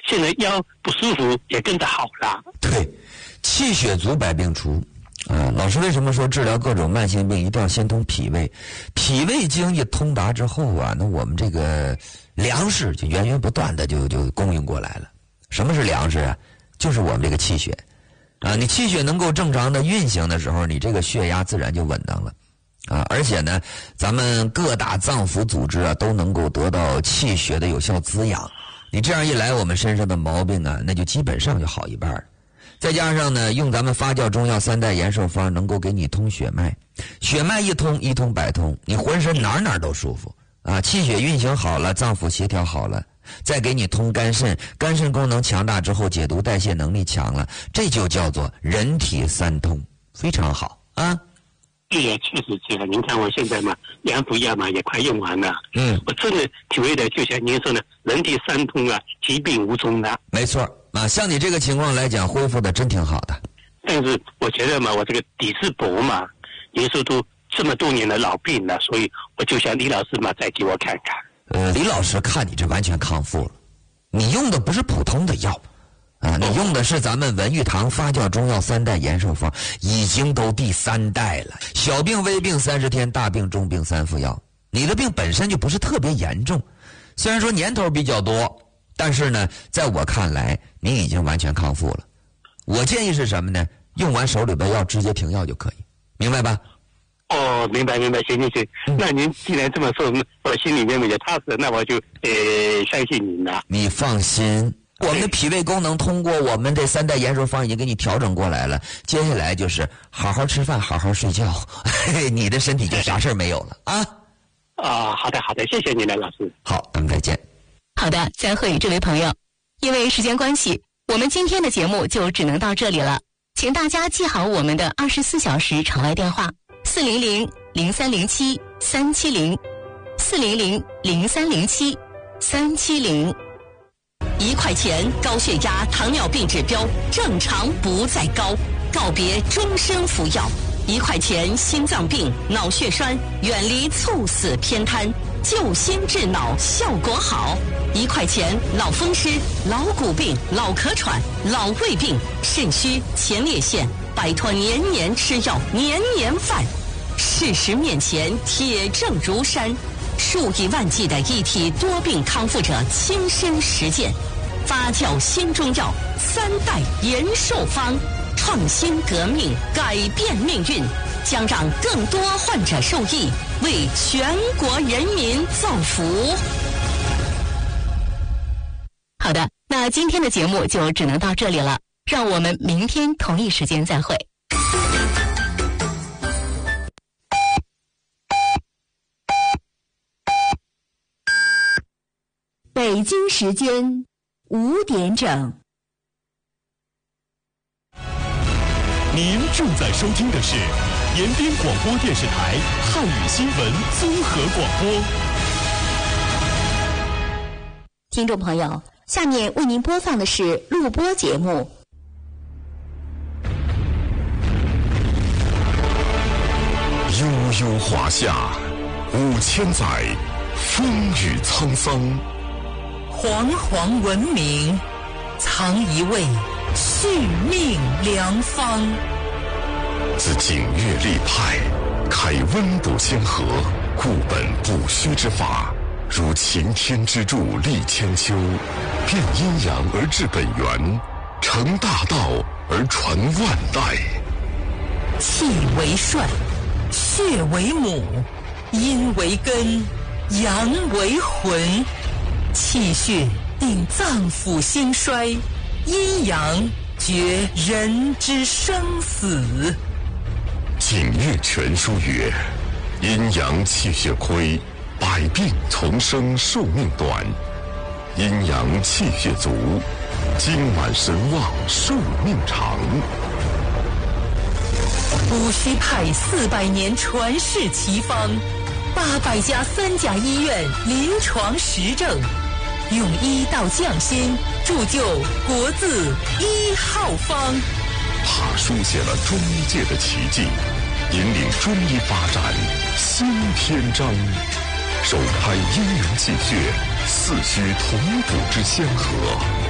现在腰不舒服也跟着好了。 对，气血足百病除。老师为什么说治疗各种慢性病一定要先通脾胃？脾胃经一通达之后啊，那我们这个粮食就源源不断的就供应过来了。什么是粮食啊？就是我们这个气血啊，你气血能够正常的运行的时候，你这个血压自然就稳当了啊。而且呢，咱们各大脏腑组织啊都能够得到气血的有效滋养。你这样一来，我们身上的毛病啊，那就基本上就好一半了。再加上呢，用咱们发酵中药3代延寿方，能够给你通血脉，血脉一通百通，你浑身哪都舒服啊！气血运行好了，脏腑协调好了，再给你通肝肾，肝肾功能强大之后，解毒代谢能力强了，这就叫做人体3通，非常好啊！ 对呀，确实这样。您看我现在嘛，2副药嘛也快用完了。我真的体会的，就像您说的，人体3通啊，疾病无踪的。 没错啊，像你这个情况来讲，恢复的真挺好的。 但是我觉得嘛，我这个底子薄嘛，您说都这么多年的老病了，所以我就想李老师嘛，再给我看看。 李老师看你这完全康复了，你用的不是普通的药。你用的是咱们文玉堂发酵中药3代延寿方，已经都第3代了。小病微病30天，大病中病3副药。你的病本身就不是特别严重，虽然说年头比较多，但是呢，在我看来，你已经完全康复了。我建议是什么呢？用完手里边药直接停药就可以，明白吧？ 哦，明白，行。那您既然这么说，我心里面也踏实，那我就相信您了。 你放心。我们的脾胃功能通过我们这3代延寿方已经给你调整过来了，接下来就是好好吃饭，好好睡觉，你的身体就啥事没有了啊！ 好的，谢谢您了，老师。 好，咱们再见。 好的，再会，这位朋友。因为时间关系，我们今天的节目就只能到这里了，请大家记好我们的24小时场外电话400-0307-370，400-0307-370。1块钱高血压、糖尿病指标正常不再高，告别终身服药。1块钱心脏病、脑血栓，远离猝死偏瘫，救心治脑效果好。1块钱脑风湿、老骨病、脑壳喘、脑胃病、肾虚、前列腺，摆脱年年吃药、年年犯。事实面前铁证如山，数以万计的一体多病康复者亲身实践，发酵新中药3代延寿方，创新革命，改变命运，将让更多患者受益，为全国人民造福。好的，那今天的节目就只能到这里了，让我们明天同一时间再会。北京时间5点整。 您正在收听的是延边广播电视台汉语新闻综合广播。 听众朋友，下面为您播放的是录播节目。 悠悠华夏，5000载，风雨沧桑。 煌煌文明，藏一位续命良方。 自景岳立派，开温补先河，固本不虚之法，如擎天之柱立千秋，变阴阳而治本源，成大道而传万代。 气为帅，血为母，阴为根，阳为魂。气血定脏腑兴衰，阴阳决人之生死。 景岳全书曰：阴阳气血亏，百病丛生，寿命短；阴阳气血足，精满神旺，寿命长。 戊戌派400年传世奇方，800家3甲医院临床实证，用医道匠心，铸就国字1号方。 他书写了中医界的奇迹，引领中医发展新篇章，首开阴阳气血4虚同补之先河。